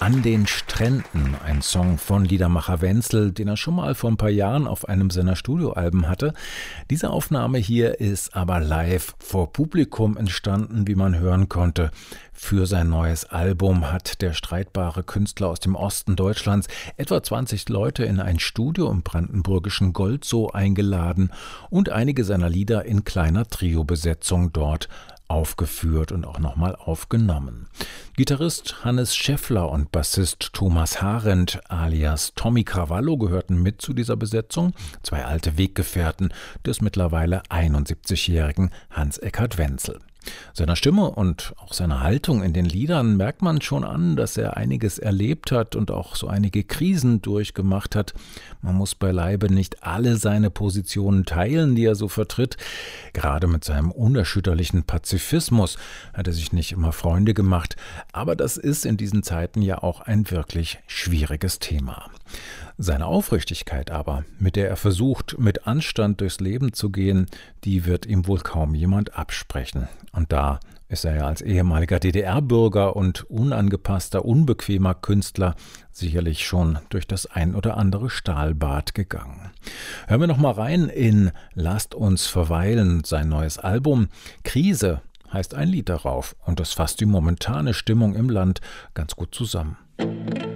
An den Stränden, ein Song von Liedermacher Wenzel, den er schon mal vor ein paar Jahren auf einem seiner Studioalben hatte. Diese Aufnahme hier ist aber live vor Publikum entstanden, wie man hören konnte. Für sein neues Album hat der streitbare Künstler aus dem Osten Deutschlands etwa 20 Leute in ein Studio im brandenburgischen Goldsow eingeladen und einige seiner Lieder in kleiner Trio-Besetzung dort aufgeführt und auch nochmal aufgenommen. Gitarrist Hannes Schäffler und Bassist Thomas Harent alias Tommy Cravallo gehörten mit zu dieser Besetzung, zwei alte Weggefährten des mittlerweile 71-jährigen Hans-Ekkehard Wenzel. Seiner Stimme und auch seiner Haltung in den Liedern merkt man schon an, dass er einiges erlebt hat und auch so einige Krisen durchgemacht hat. Man muss beileibe nicht alle seine Positionen teilen, die er so vertritt. Gerade mit seinem unerschütterlichen Pazifismus hat er sich nicht immer Freunde gemacht, aber das ist in diesen Zeiten ja auch ein wirklich schwieriges Thema. Seine Aufrichtigkeit aber, mit der er versucht, mit Anstand durchs Leben zu gehen, die wird ihm wohl kaum jemand absprechen. Und da ist er ja als ehemaliger DDR-Bürger und unangepasster, unbequemer Künstler sicherlich schon durch das ein oder andere Stahlbad gegangen. Hören wir noch mal rein in Lasst uns verweilen, sein neues Album. Krise heißt ein Lied darauf und das fasst die momentane Stimmung im Land ganz gut zusammen.